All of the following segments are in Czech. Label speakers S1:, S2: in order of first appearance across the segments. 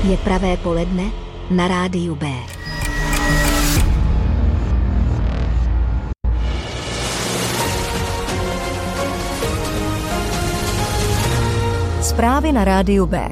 S1: Je pravé poledne na rádiu B.
S2: Zprávy na rádiu B.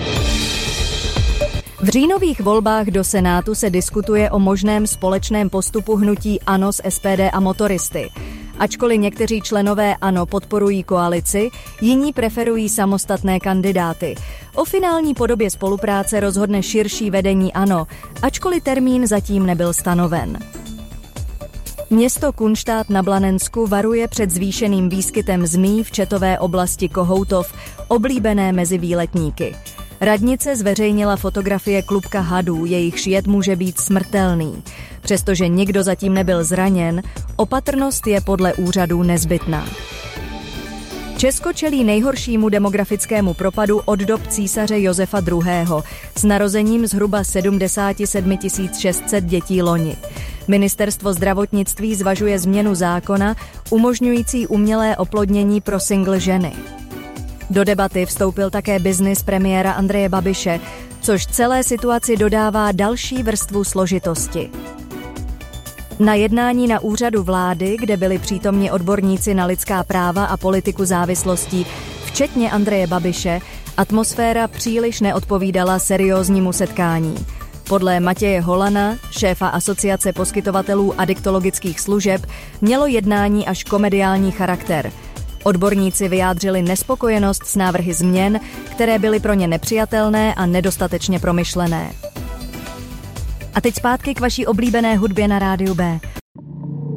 S2: V říjnových volbách do Senátu se diskutuje o možném společném postupu hnutí ANO s SPD a motoristy. Ačkoliv někteří členové ANO podporují koalici, jiní preferují samostatné kandidáty. O finální podobě spolupráce rozhodne širší vedení ANO, ačkoliv termín zatím nebyl stanoven. Město Kunštát na Blanensku varuje před zvýšeným výskytem zmí v četové oblasti Kohoutov, oblíbené mezi výletníky. Radnice zveřejnila fotografie klubka hadů, jejichž jed může být smrtelný. Přestože nikdo zatím nebyl zraněn, opatrnost je podle úřadů nezbytná. Česko čelí nejhoršímu demografickému propadu od dob císaře Josefa II. S narozením zhruba 77 600 dětí loni. Ministerstvo zdravotnictví zvažuje změnu zákona umožňující umělé oplodnění pro single ženy. Do debaty vstoupil také biznis premiéra Andreje Babiše, což celé situaci dodává další vrstvu složitosti. Na jednání na úřadu vlády, kde byli přítomni odborníci na lidská práva a politiku závislostí, včetně Andreje Babiše, atmosféra příliš neodpovídala serióznímu setkání. Podle Matěje Holana, šéfa Asociace poskytovatelů adiktologických služeb, mělo jednání až komediální charakter. Odborníci vyjádřili nespokojenost s návrhy změn, které byly pro ně nepřijatelné a nedostatečně promyšlené. A teď zpátky k vaší oblíbené hudbě na rádiu B.